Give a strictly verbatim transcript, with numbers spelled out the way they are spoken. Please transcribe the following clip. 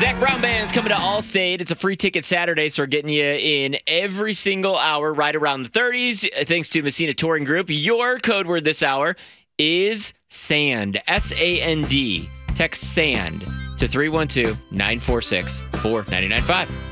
Zach Brown Band's coming to Allstate. It's a free ticket Saturday, so we're getting you in every single hour right around the thirties. Thanks to Messina Touring Group. Your code word this hour is SAND. S A N D. Text SAND to three one two, nine four six, four nine nine five.